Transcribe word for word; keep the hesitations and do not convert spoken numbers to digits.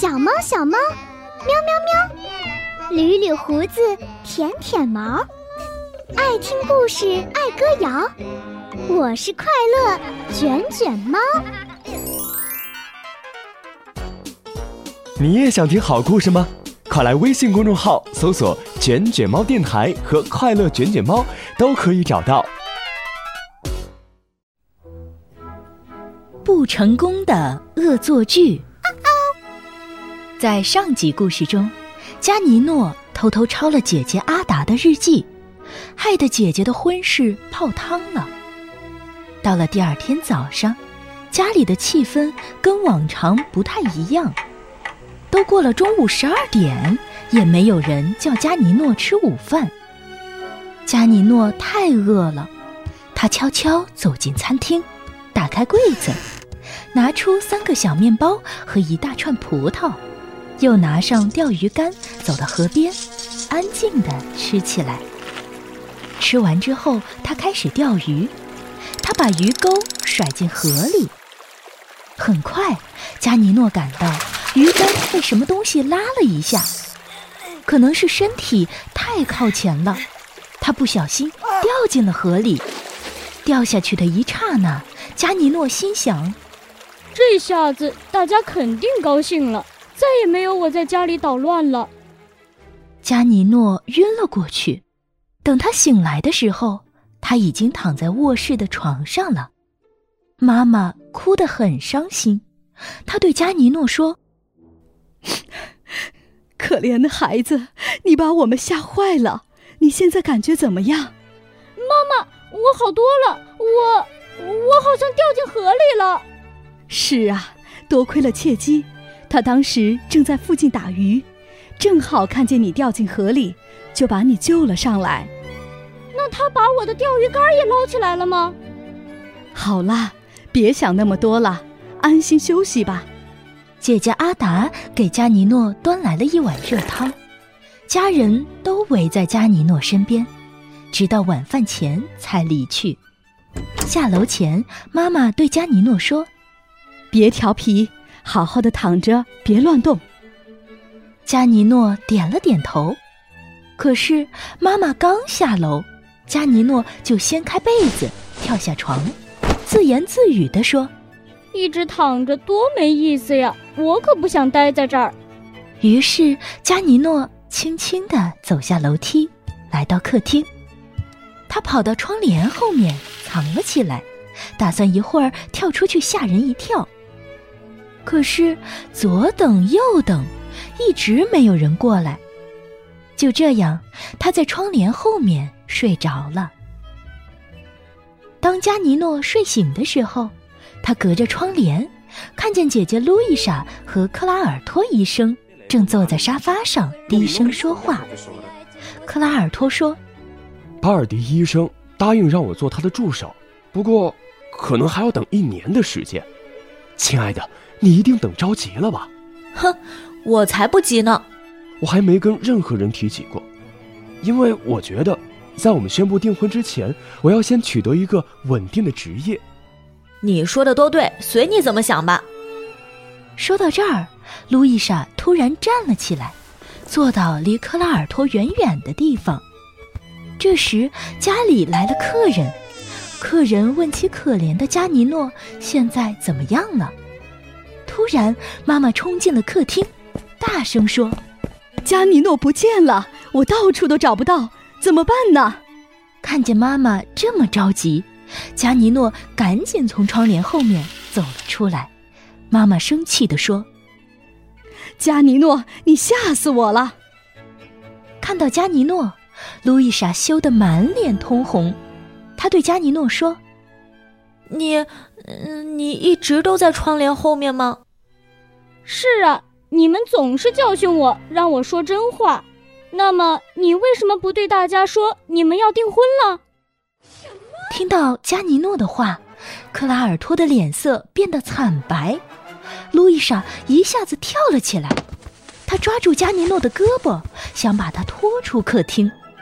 小猫小猫，喵喵喵，捋捋胡子，舔舔毛，爱听故事，爱歌谣，我是快乐卷卷猫。 你也想听好故事吗？快来微信公众号搜索卷卷猫电台和快乐卷卷猫，都可以找到。 不成功的恶作剧。在上集故事中，加尼诺偷偷抄了姐姐阿达的日记，害得姐姐的婚事泡汤了。到了第二天早上，家里的气氛跟往常不太一样。都过了中午十二点，也没有人叫加尼诺吃午饭。加尼诺太饿了，他悄悄走进餐厅，打开柜子，拿出三个小面包和一大串葡萄，又拿上钓鱼竿，走到河边，安静地吃起来。吃完之后，他开始钓鱼，他把鱼钩甩进河里。很快，加尼诺感到鱼竿被什么东西拉了一下，可能是身体太靠前了，他不小心掉进了河里。掉下去的一刹那，加尼诺心想， 这下子大家肯定高兴了，再也没有我在家里捣乱了。 加尼诺晕了过去，等他醒来的时候，他已经躺在卧室的床上了。妈妈哭得很伤心，她对加尼诺说， 可怜的孩子，你把我们吓坏了，你现在感觉怎么样？ 妈妈，我好多了，我我好像掉进河里了。 是啊，多亏了切基，他当时正在附近打鱼，正好看见你掉进河里，就把你救了上来。 那他把我的钓鱼竿也捞起来了吗？ 好啦，别想那么多了，安心休息吧。 姐姐阿达给加尼诺端来了一碗热汤，家人都围在加尼诺身边，直到晚饭前才离去。下楼前，妈妈对加尼诺说， 别调皮，好好的躺着，别乱动。 加尼诺点了点头。可是妈妈刚下楼，加尼诺就掀开被子，跳下床，自言自语地说， 一直躺着多没意思呀，我可不想待在这儿。 于是加尼诺轻轻地走下楼梯，来到客厅。他跑到窗帘后面藏了起来，打算一会儿跳出去吓人一跳。可是左等右等，一直没有人过来。就这样，他在窗帘后面睡着了。当加尼诺睡醒的时候，他隔着窗帘看见姐姐路易莎和克拉尔托医生正坐在沙发上低声说话。克拉尔托说， 巴尔迪医生答应让我做他的助手，不过可能还要等一年的时间。亲爱的，你一定等着急了吧？ 哼，我才不急呢。 我还没跟任何人提起过，因为我觉得在我们宣布订婚之前，我要先取得一个稳定的职业。 你说的都对，随你怎么想吧。 说到这儿，路易莎突然站了起来，坐到离克拉尔托远远的地方。这时家里来了客人，客人问起可怜的加尼诺现在怎么样了。突然妈妈冲进了客厅，大声说， 加尼诺不见了，我到处都找不到，怎么办呢？ 看见妈妈这么着急，加尼诺赶紧从窗帘后面走了出来。妈妈生气地说， 加尼诺，你吓死我了。 看到加尼诺，路易莎羞得满脸通红。她对加尼诺说， 你、呃、你一直都在窗帘后面吗？ 是啊，你们总是教训我，让我说真话。那么你为什么不对大家说你们要订婚了？ 听到加尼诺的话，克拉尔托的脸色变得惨白。路易莎一下子跳了起来，她抓住加尼诺的胳膊，想把他拖出客厅。